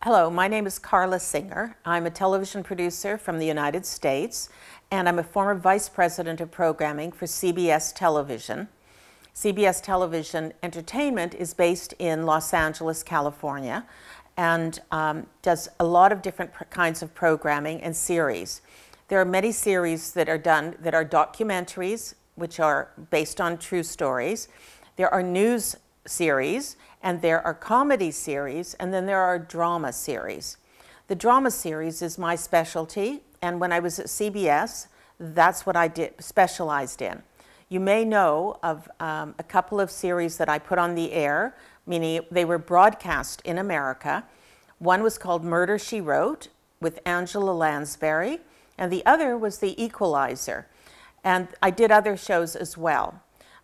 Hello, my name is Carla Singer. I'm a television producer from the United States, and I'm a former vice president of programming for CBS Television. CBS Television Entertainment is based in Los Angeles, California, and does a lot of different kinds of programming and series. There are many series that are done that are documentaries, which are based on true stories. There are news series, and there are comedy series, and then there are drama series. The drama series is my specialty, and when I was at CBS, that's what I specialized in. You may know of a couple of series that I put on the air, meaning they were broadcast in America. One was called Murder, She Wrote with Angela Lansbury, and the other was The Equalizer. And I did other shows as well.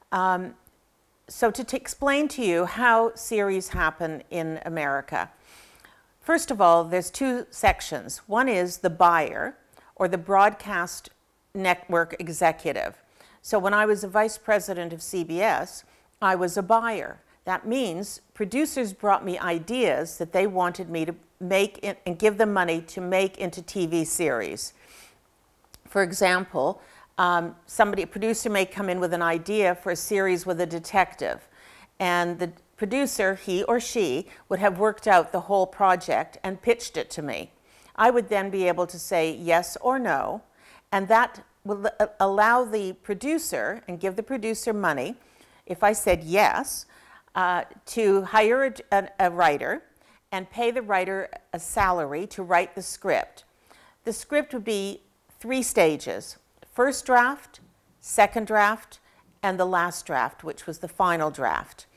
So to explain to you how series happen in America, first of all, there's two sections. One is the buyer, or the broadcast network executive. So when I was a vice president of CBS, I was a buyer. That means producers brought me ideas that they wanted me to make and give them money to make into TV series. For example, a producer may come in with an idea for a series with a detective, and the producer, he or she, would have worked out the whole project and pitched it to me. I would then be able to say yes or no, and that will allow the producer and give the producer money, if I said yes, to hire a writer and pay the writer a salary to write the script. The script would be 3 stages. First draft, second draft, and the last draft, which was the final draft.